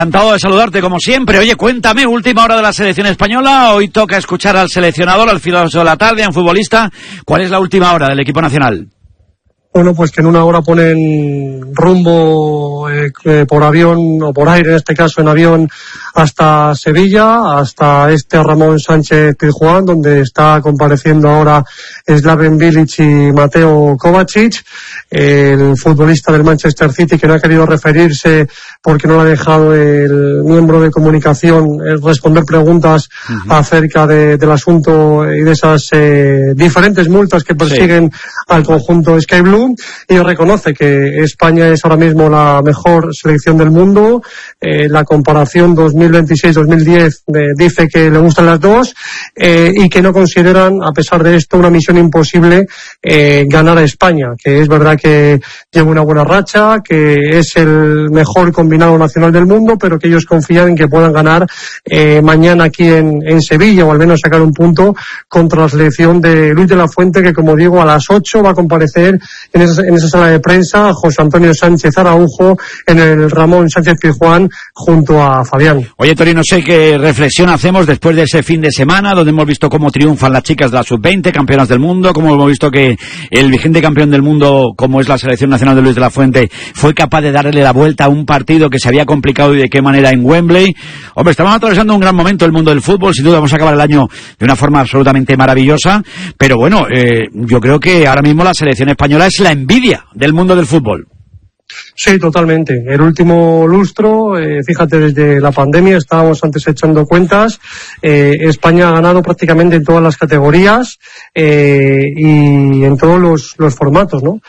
Encantado de saludarte como siempre. Oye, cuéntame, última hora de la selección española. Hoy toca escuchar al seleccionador, al filósofo de la tarde, a un futbolista. ¿Cuál es la última hora del equipo nacional? Bueno, pues que en una hora ponen rumbo por avión o por aire, en este caso en avión, hasta Sevilla, hasta Ramón Sánchez Pizjuán, donde está compareciendo ahora Slaven Bilic y Mateo Kovacic, el futbolista del Manchester City, que no ha querido referirse porque no le ha dejado el miembro de comunicación responder preguntas acerca del asunto y de esas diferentes multas que persiguen al conjunto Sky Blue. Y reconoce que España es ahora mismo la mejor selección del mundo. La comparación 2026-2010 dice que le gustan las dos, y que no consideran, a pesar de esto, una misión imposible ganar a España, que es verdad que lleva una buena racha, que es el mejor combinado nacional del mundo, pero que ellos confían en que puedan ganar mañana aquí en Sevilla, o al menos sacar un punto contra la selección de Luis de la Fuente, que, como digo, a las 8 va a comparecer en esa sala de prensa José Antonio Sánchez Araujo en el Ramón Sánchez Pizjuán junto a Fabián. Oye, Tori, no sé qué reflexión hacemos después de ese fin de semana donde hemos visto cómo triunfan las chicas de la sub-20, campeonas del mundo, como hemos visto que el vigente campeón del mundo, como es la selección nacional de Luis de la Fuente, fue capaz de darle la vuelta a un partido que se había complicado, y de qué manera en Wembley. Hombre, estamos atravesando un gran momento el mundo del fútbol, sin duda vamos a acabar el año de una forma absolutamente maravillosa, pero bueno, yo creo que ahora mismo la selección española es la envidia del mundo del fútbol. Sí, totalmente. El último lustro, fíjate, desde la pandemia, estábamos antes echando cuentas, España ha ganado prácticamente en todas las categorías y en todos los formatos, ¿no?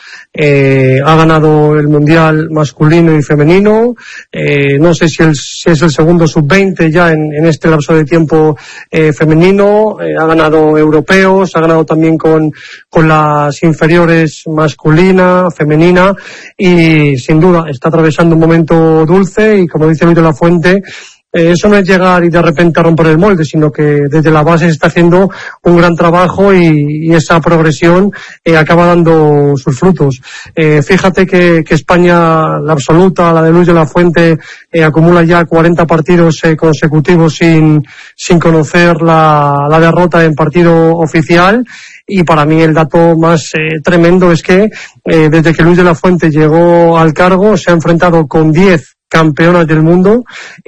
Ha ganado el Mundial masculino y femenino, no sé si es el segundo sub-20 ya en este lapso de tiempo femenino, ha ganado europeos, ha ganado también con las inferiores masculina, femenina, y sin duda está atravesando un momento dulce, y como dice Luis de la Fuente, eso no es llegar y de repente a romper el molde, sino que desde la base se está haciendo un gran trabajo y esa progresión acaba dando sus frutos. Fíjate que España, la absoluta, la de Luis de la Fuente, acumula ya 40 partidos consecutivos sin conocer la derrota en partido oficial. Y para mí el dato más tremendo es que desde que Luis de la Fuente llegó al cargo se ha enfrentado con 10 campeonas del mundo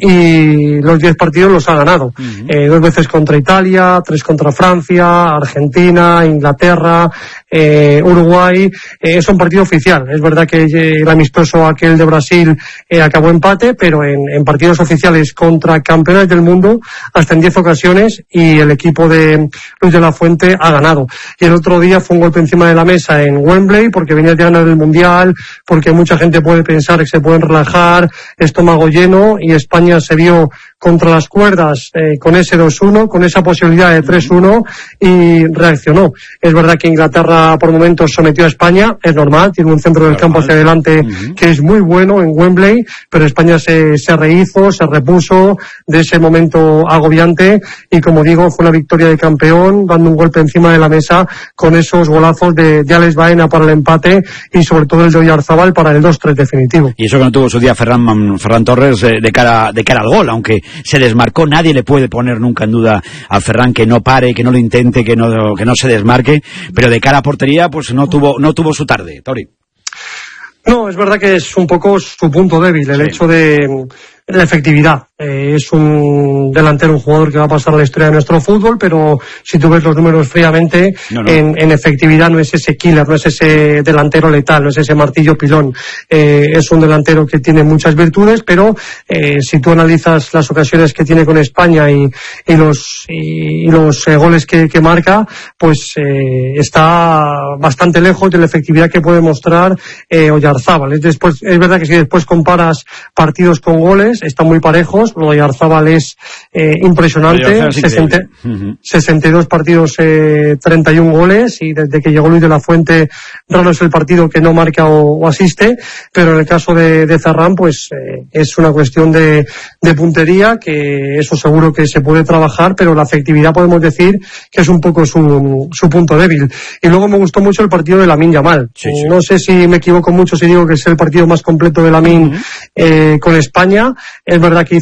y los 10 partidos los ha ganado. 2 veces contra Italia, 3 contra Francia, Argentina, Inglaterra, Uruguay. Es un partido oficial. Es verdad que el amistoso aquel de Brasil acabó empate, pero en partidos oficiales contra campeones del mundo hasta en 10 ocasiones, y el equipo de Luis de la Fuente ha ganado. Y el otro día fue un golpe encima de la mesa en Wembley, porque venía de ganar el Mundial, porque mucha gente puede pensar que se pueden relajar, estómago lleno, y España se vio contra las cuerdas con ese 2-1, con esa posibilidad de 3-1, y reaccionó. Es verdad que Inglaterra por momentos sometió a España, es normal, tiene un centro del campo hacia adelante que es muy bueno en Wembley, pero España se rehizo, se repuso de ese momento agobiante, y como digo, fue una victoria de campeón, dando un golpe encima de la mesa con esos golazos de Alex Baena para el empate, y sobre todo el de Oyarzábal para el 2-3 definitivo. Y eso que no tuvo su día Ferran Torres de cara al gol, aunque se desmarcó. Nadie le puede poner nunca en duda a Ferran que no pare, que no lo intente, que no se desmarque, pero de cara a portería pues no tuvo su tarde, Tori. No, es verdad que es un poco su punto débil, el hecho de la efectividad. Es un delantero, un jugador que va a pasar a la historia de nuestro fútbol, pero si tú ves los números fríamente, en efectividad no es ese killer, no es ese delantero letal, no es ese martillo pilón. Es un delantero que tiene muchas virtudes, pero si tú analizas las ocasiones que tiene con España y los goles que marca, pues está bastante lejos de la efectividad que puede mostrar Oyarzábal. Es verdad que si después comparas partidos con goles, están muy parejos. Lo de Oyarzábal es impresionante, 62 partidos, 31 goles, y desde que llegó Luis de la Fuente raro es el partido que no marca o asiste, pero en el caso de Ferran pues es una cuestión de puntería, que eso seguro que se puede trabajar, pero la efectividad podemos decir que es un poco su punto débil. Y luego me gustó mucho el partido de Lamine Yamal. No sé si me equivoco mucho si digo que es el partido más completo de Lamine con España. Es verdad que